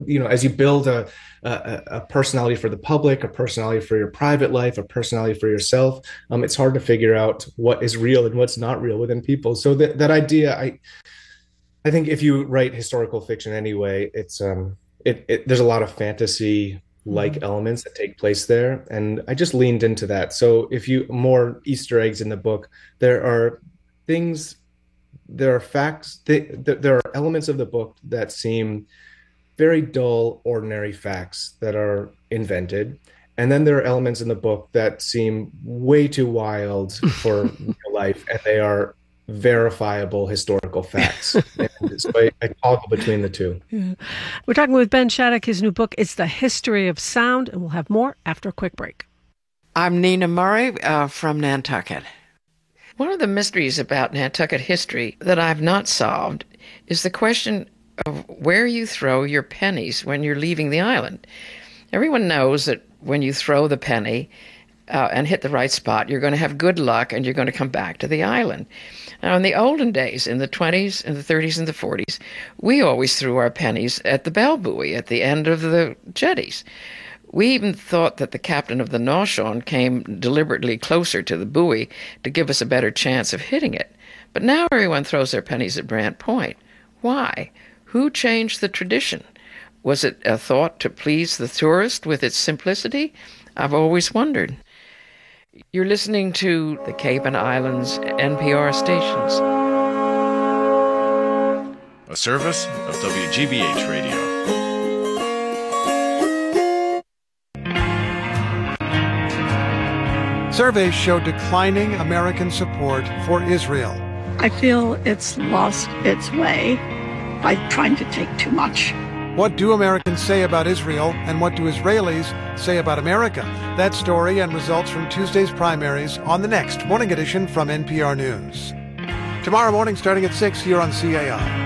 as you build a personality for the public, a personality for your private life, a personality for yourself, it's hard to figure out what is real and what's not real within people. So that idea, I think if you write historical fiction anyway, there's a lot of fantasy like Mhm. elements that take place there, and I just leaned into that. So if you more Easter eggs in the book, there are things, there are facts, there are elements of the book that seem very dull, ordinary facts that are invented. And then there are elements in the book that seem way too wild for real life, and they are verifiable historical facts. And so I toggle between the two. Yeah. We're talking with Ben Shattuck. His new book, It's the History of Sound, and we'll have more after a quick break. I'm Nina Murray from Nantucket. One of the mysteries about Nantucket history that I've not solved is the question of where you throw your pennies when you're leaving the island. Everyone knows that when you throw the penny and hit the right spot, you're going to have good luck and you're going to come back to the island. Now, in the olden days, in the 20s and the 30s and the 40s, we always threw our pennies at the bell buoy at the end of the jetties. We even thought that the captain of the Naushon came deliberately closer to the buoy to give us a better chance of hitting it. But now everyone throws their pennies at Brant Point. Why? Who changed the tradition? Was it a thought to please the tourist with its simplicity? I've always wondered. You're listening to the Cape and Islands NPR stations. A service of WGBH Radio. Surveys show declining American support for Israel. I feel it's lost its way by trying to take too much. What do Americans say about Israel, and what do Israelis say about America? That story and results from Tuesday's primaries on the next Morning Edition from NPR News. Tomorrow morning starting at 6 here on CAI.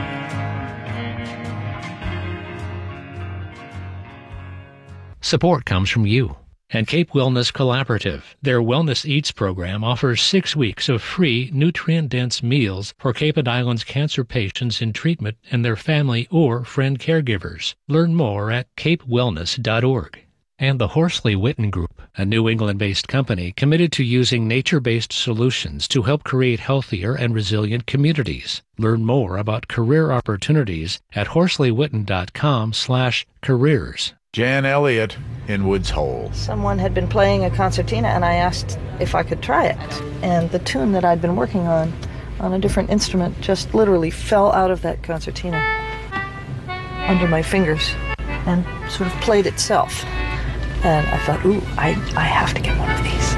Support comes from you and Cape Wellness Collaborative. Their Wellness Eats program offers 6 weeks of free, nutrient-dense meals for Cape and Islands cancer patients in treatment and their family or friend caregivers. Learn more at capewellness.org. And the Horsley Witten Group, a New England-based company committed to using nature-based solutions to help create healthier and resilient communities. Learn more about career opportunities at horsleyWitten.com/careers. Jan Elliott in Woods Hole. Someone had been playing a concertina, and I asked if I could try it. And the tune that I'd been working on a different instrument, just literally fell out of that concertina under my fingers and sort of played itself. And I thought, ooh, I have to get one of these.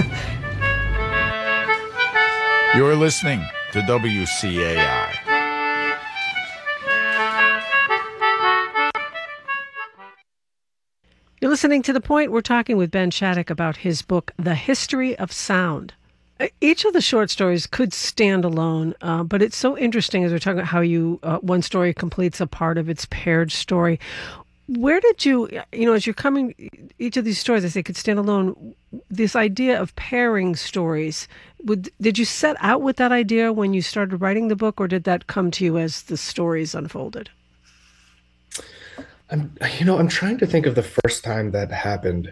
You're listening to WCAI. You're listening to The Point. We're talking with Ben Shattuck about his book, The History of Sound. Each of the short stories could stand alone, but it's so interesting as we're talking about how one story completes a part of its paired story. Where did you, as you're coming, each of these stories, I say, could stand alone, this idea of pairing stories, did you set out with that idea when you started writing the book, or did that come to you as the stories unfolded? I'm trying to think of the first time that happened.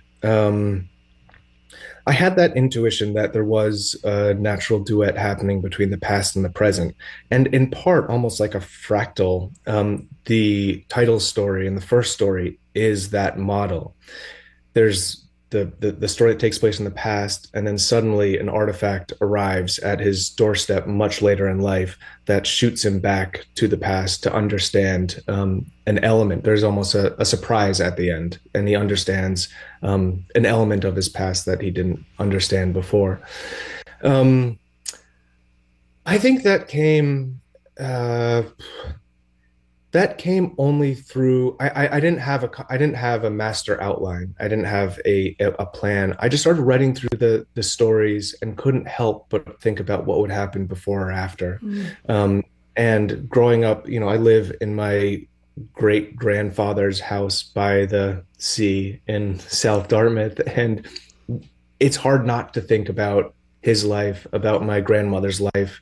I had that intuition that there was a natural duet happening between the past and the present, and in part, almost like a fractal. The title story and the first story is that model. There's the story that takes place in the past, and then suddenly an artifact arrives at his doorstep much later in life that shoots him back to the past to understand an element. There's almost a surprise at the end, and he understands an element of his past that he didn't understand before. I think that came only through I didn't have a master outline. I didn't have a plan. I just started writing through the stories and couldn't help but think about what would happen before or after. And growing up, I live in my great grandfather's house by the sea in South Dartmouth, and it's hard not to think about his life, about my grandmother's life.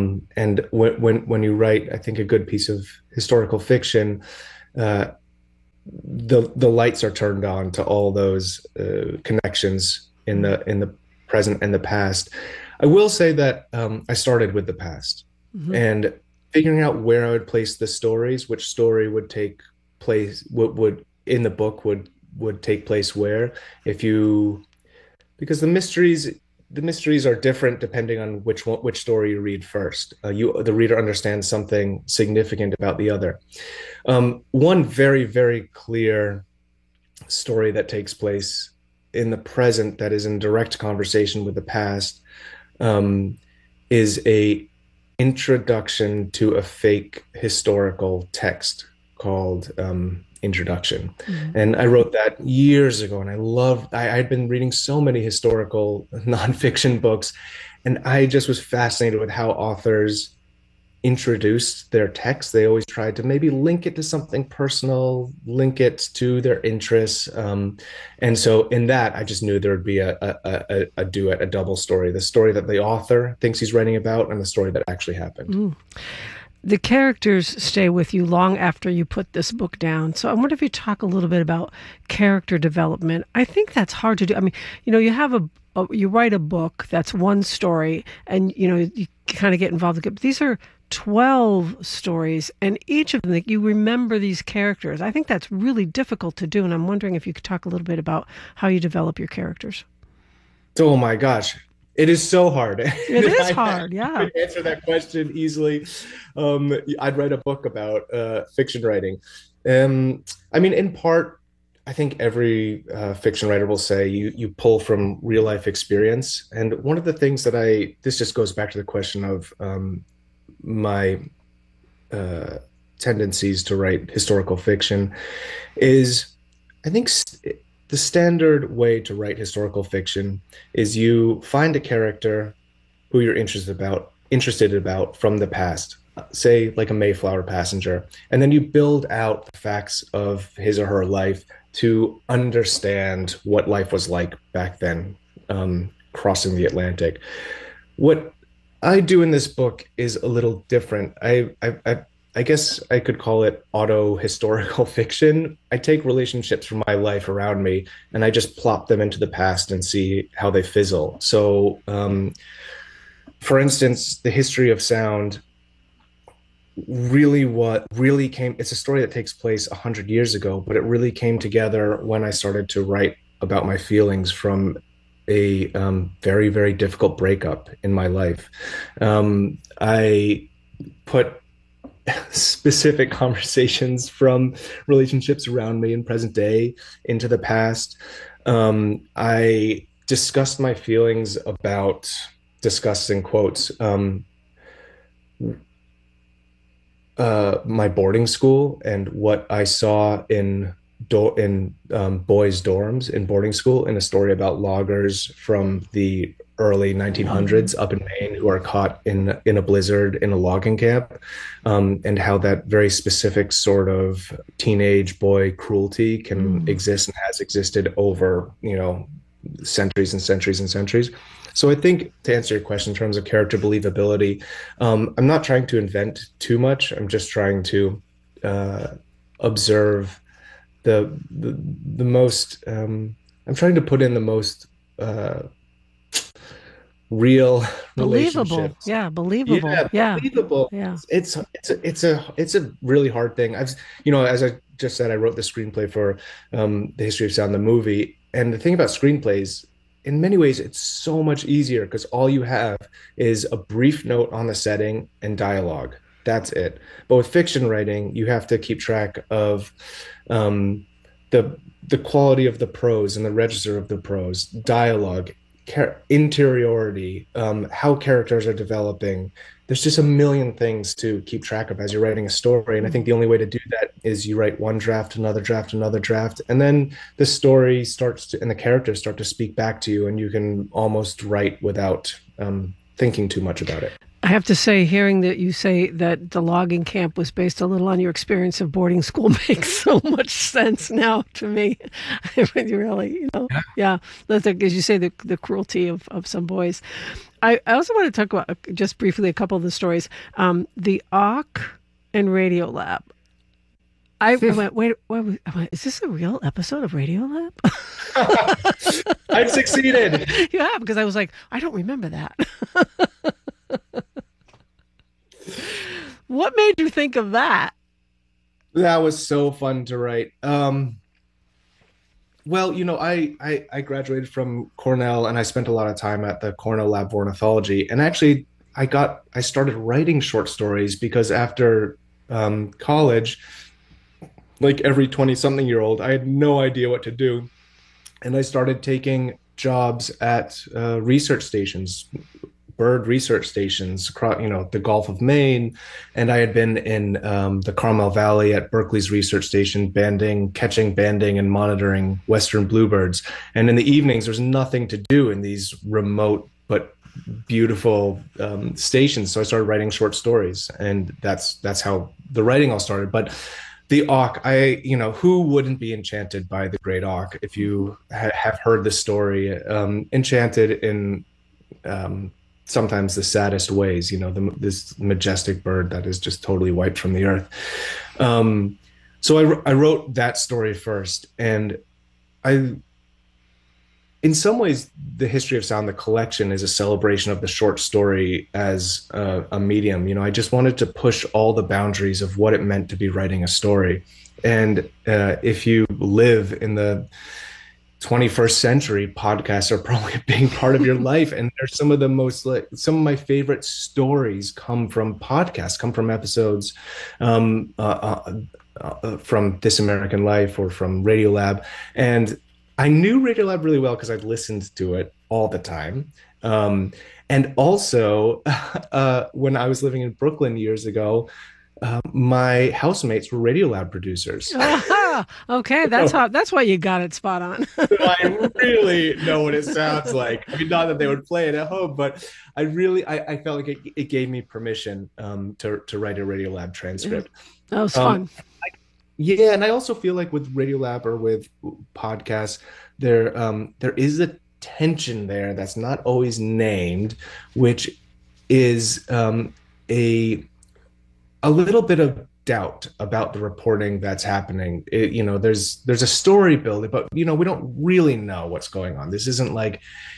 And when you write, I think, a good piece of historical fiction, the lights are turned on to all those connections in the present and the past. I will say that I started with the past and figuring out where I would place the stories, which story would take place, what would in the book would take place where, if you because the mysteries are different depending on which story you read first. The reader understands something significant about the other. One very, very clear story that takes place in the present that is in direct conversation with the past is a introduction to a fake historical text called Introduction. And I wrote that years ago, and I'd been reading so many historical nonfiction books, and I just was fascinated with how authors introduced their text. They always tried to maybe link it to something personal, link it to their interests. And so in that, I just knew there would be a duet, a double story, the story that the author thinks he's writing about and the story that actually happened. The characters stay with you long after you put this book down. So I wonder if you talk a little bit about character development. I think that's hard to do. I mean, you have you write a book that's one story, and you kind of get involved with it. But these are 12 stories, and each of them, you remember these characters. I think that's really difficult to do, and I'm wondering if you could talk a little bit about how you develop your characters. Oh my gosh. It is so hard. It is hard, yeah. I could answer that question easily. I'd write a book about fiction writing. I mean, in part, I think every fiction writer will say you pull from real life experience. And one of the things this just goes back to the question of my tendencies to write historical fiction is, I think the standard way to write historical fiction is you find a character who you're interested about from the past, say like a Mayflower passenger, and then you build out the facts of his or her life to understand what life was like back then, crossing the Atlantic. What I do in this book is a little different. I guess I could call it auto-historical fiction. I take relationships from my life around me and I just plop them into the past and see how they fizzle. So, for instance, the history of sound it's a story that takes place 100 years ago, but it really came together when I started to write about my feelings from a very, very difficult breakup in my life. I put specific conversations from relationships around me in present day into the past. I discussed my feelings about, discussing quotes, my boarding school and what I saw in boys' dorms in boarding school, in a story about loggers from the early 1900s up in Maine who are caught in a blizzard in a logging camp, and how that very specific sort of teenage boy cruelty can exist and has existed over, centuries and centuries and centuries. So I think, to answer your question in terms of character believability, I'm not trying to invent too much. I'm just trying to observe the most. I'm trying to put in the most real believable. relationships. Believable. Believable. Yeah. It's a really hard thing. As I just said, I wrote the screenplay for The History of Sound, the movie. And the thing about screenplays, in many ways, it's so much easier because all you have is a brief note on the setting and dialogue. That's it. But with fiction writing, you have to keep track of the quality of the prose and the register of the prose, dialogue, interiority, how characters are developing. There's just a million things to keep track of as you're writing a story. And I think the only way to do that is you write one draft, another draft, another draft, and then the story and the characters start to speak back to you, and you can almost write without thinking too much about it. I have to say, hearing that you say that the logging camp was based a little on your experience of boarding school makes so much sense now to me. Really, yeah. As you say, the cruelty of some boys. I also want to talk about, just briefly, a couple of the stories. The Auk and Radiolab. I went, wait, I went, is this a real episode of Radiolab? I've succeeded. You have, because I was like, I don't remember that. What made you think of that? That was so fun to write. Well, I graduated from Cornell and I spent a lot of time at the Cornell Lab for Ornithology. And actually, I started writing short stories because after college, like every 20-something-year-old, I had no idea what to do. And I started taking jobs at research stations, bird research stations across, the Gulf of Maine. And I had been in the Carmel Valley at Berkeley's research station, catching, banding, and monitoring Western bluebirds. And in the evenings, there's nothing to do in these remote but beautiful stations. So I started writing short stories, and that's how the writing all started. But the auk, who wouldn't be enchanted by the great auk if you have heard the story? Enchanted in sometimes the saddest ways, this majestic bird that is just totally wiped from the earth. So I wrote that story first, and in some ways, the History of Sound, the collection, is a celebration of the short story as a medium. I just wanted to push all the boundaries of what it meant to be writing a story. And if you live in the 21st century, podcasts are probably a big part of your life. And they're some of my favorite stories come from podcasts, come from episodes from This American Life or from Radiolab. And I knew Radiolab really well because I'd listened to it all the time. And also, when I was living in Brooklyn years ago, my housemates were Radiolab producers. Okay, that's why you got it spot on. I really know what it sounds like. I mean, not that they would play it at home, but I felt like it gave me permission to write a Radiolab transcript. That was fun. Yeah, and I also feel like with Radiolab or with podcasts, there is a tension there that's not always named, which is a little bit of doubt about the reporting that's happening. There's a story building, but we don't really know what's going on. This isn't like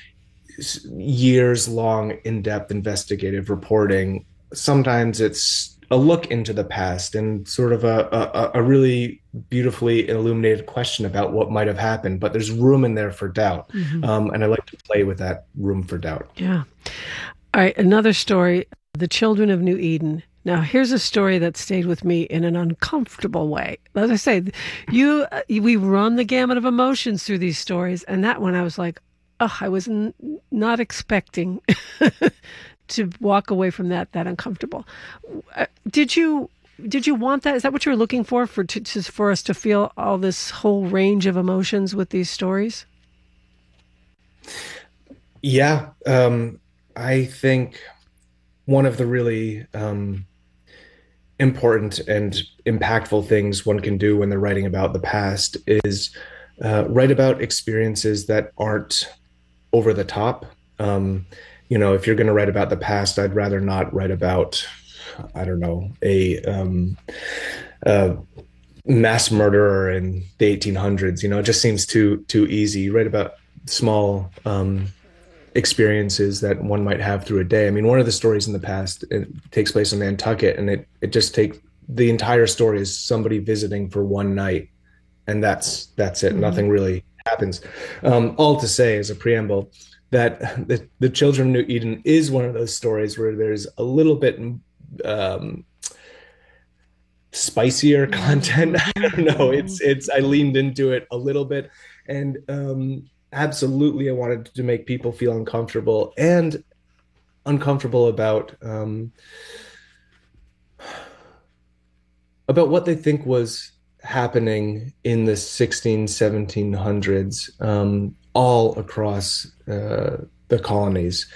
years long in-depth investigative reporting. Sometimes it's a look into the past and sort of a really beautifully illuminated question about what might have happened, but there's room in there for doubt. And I like to play with that room for doubt. Yeah. All right. Another story, The Children of New Eden. Now, here's a story that stayed with me in an uncomfortable way. As I say, we run the gamut of emotions through these stories. And that one, I was like, oh, I was not expecting to walk away from that uncomfortable. Did you want that? Is that what you were looking for us to feel all this whole range of emotions with these stories? Yeah. I think one of the really important and impactful things one can do when they're writing about the past is write about experiences that aren't over the top. If you're going to write about the past, I'd rather not write about, I don't know, a mass murderer in the 1800s. It just seems too easy. You write about small experiences that one might have through a day. I mean, one of the stories in the past, it takes place in Nantucket, and it just takes the entire story is somebody visiting for one night, and that's it. Mm-hmm. Nothing really happens. All to say, as a preamble, that the Children of New Eden is one of those stories where there's a little bit spicier content. I don't know. It's I leaned into it a little bit, and absolutely I wanted to make people feel uncomfortable about what they think was happening in the 1700s, all across the colonies.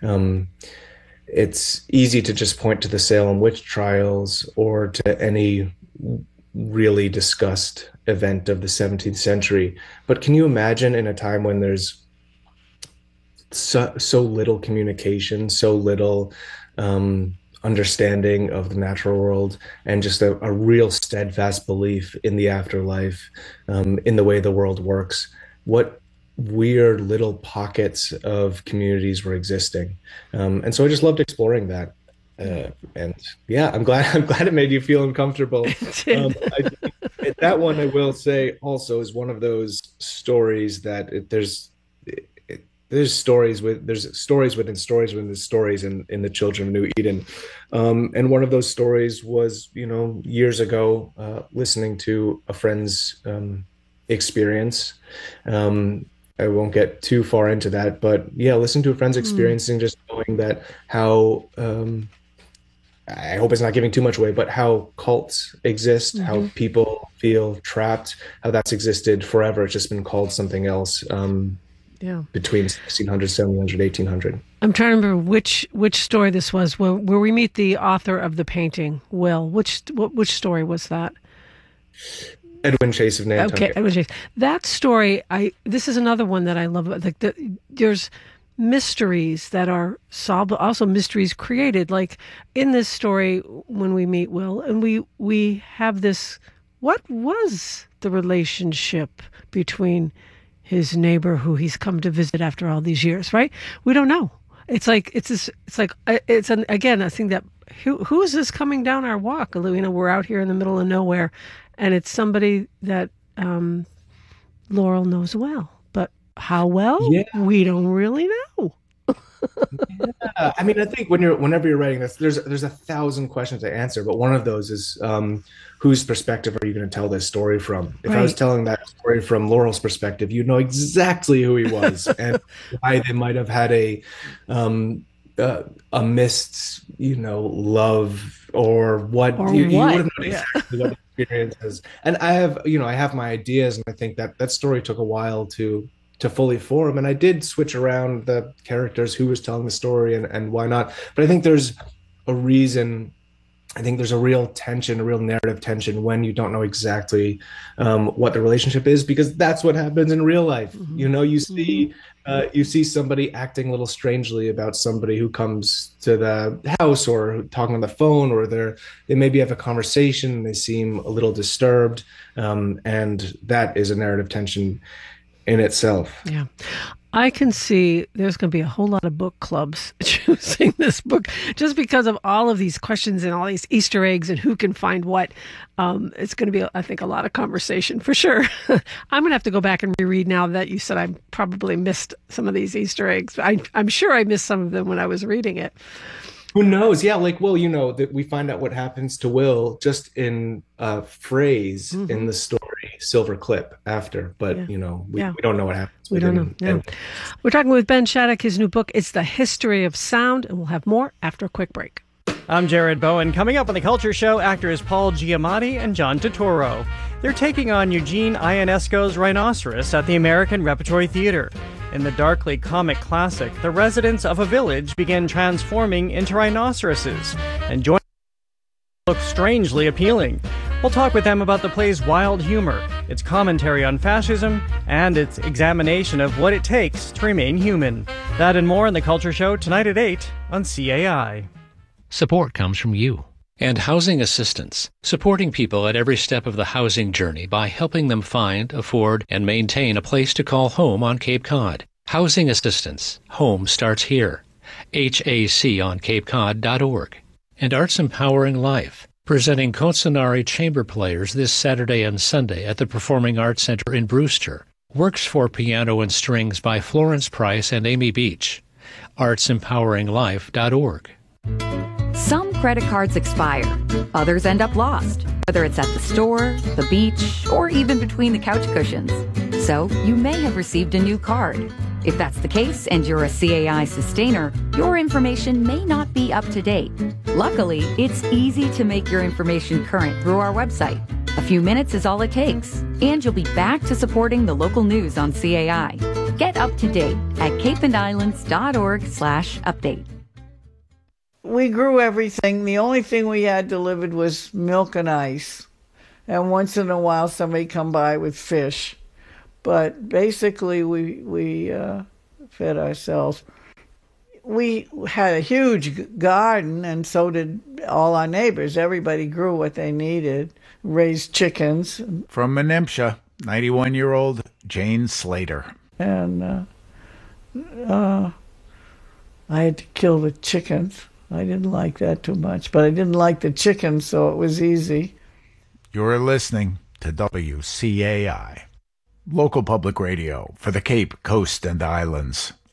It's easy to just point to the Salem witch trials or to any really discussed event of the 17th century. But can you imagine in a time when there's so little communication, so little understanding of the natural world, and just a real steadfast belief in the afterlife, in the way the world works. What weird little pockets of communities were existing, and so I just loved exploring that. And yeah, I'm glad it made you feel uncomfortable. That one, I will say, also is one of those stories that there's stories within stories within the stories in the Children of New Eden, and one of those stories was, years ago, listening to a friend's experience. I won't get too far into that, but yeah, listening to a friend's experience and just knowing that how I hope it's not giving too much away, but how cults exist, how people feel trapped, how that's existed forever. It's just been called something else. Between 1600, 1700, 1800. I'm trying to remember which story this was, where we meet the author of the painting, Will. Which story was that? Edwin Chase of Nantucket. Okay, Edwin Chase. That story, this is another one that I love. Like there's mysteries that are solved, but also mysteries created. Like in this story, when we meet Will, and we have this, what was the relationship between his neighbor who he's come to visit after all these years, right? We don't know. It's like it's again a thing that who is this coming down our walk? We're out here in the middle of nowhere, and it's somebody that Laurel knows well, but how well? Yeah. We don't really know. Yeah. I mean, I think whenever you're writing this, there's 1,000 questions to answer, but one of those is whose perspective are you going to tell this story from? If I was telling that story from Laurel's perspective, you'd know exactly who he was and why they might have had a missed, love or what. You would have known exactly what the experience is. And I have my ideas, and I think that story took a while to fully form, and I did switch around the characters, who was telling the story and why not. But I think there's a reason. I think there's a real tension, a real narrative tension, when you don't know exactly what the relationship is, because that's what happens in real life. Mm-hmm. You see somebody acting a little strangely about somebody who comes to the house, or talking on the phone, or they maybe have a conversation and they seem a little disturbed, and that is a narrative tension in itself. Yeah. I can see there's going to be a whole lot of book clubs choosing this book just because of all of these questions and all these Easter eggs and who can find what. It's going to be, I think, a lot of conversation for sure. I'm going to have to go back and reread now that you said I probably missed some of these Easter eggs. I'm sure I missed some of them when I was reading it. Who knows? Yeah, like, well, that we find out what happens to Will just in a phrase in the story, Silver Clip, after. But, we don't know what happens. We don't know. Yeah. We're talking with Ben Shattuck. His new book, It's the History of Sound, and we'll have more after a quick break. I'm Jared Bowen. Coming up on The Culture Show, actors Paul Giamatti and John Turturro. They're taking on Eugene Ionesco's Rhinoceros at the American Repertory Theater. In the darkly comic classic, the residents of a village begin transforming into rhinoceroses, and join look strangely appealing. We'll talk with them about the play's wild humor, its commentary on fascism, and its examination of what it takes to remain human. That and more in The Culture Show tonight at 8 on CAI. Support comes from you. And Housing Assistance, supporting people at every step of the housing journey by helping them find, afford, and maintain a place to call home on Cape Cod. Housing Assistance. Home starts here. HAConcapecod.org. And Arts Empowering Life, presenting Concenari Chamber Players this Saturday and Sunday at the Performing Arts Center in Brewster. Works for Piano and Strings by Florence Price and Amy Beach. ArtsEmpoweringLife.org. Some credit cards expire. Others end up lost, whether it's at the store, the beach, or even between the couch cushions. So you may have received a new card. If that's the case and you're a CAI sustainer, your information may not be up to date. Luckily, it's easy to make your information current through our website. A few minutes is all it takes, and you'll be back to supporting the local news on CAI. Get up to date at capeandislands.org/update. We grew everything. The only thing we had delivered was milk and ice. And once in a while, somebody come by with fish. But basically, we fed ourselves. we had a huge garden, and so did all our neighbors. Everybody grew what they needed, raised chickens. From Menempsha, 91-year-old Jane Slater. And I had to kill the chickens. I didn't like that too much, but I didn't like the chickens, so it was easy. You're listening to WCAI, local public radio for the Cape Coast and Islands.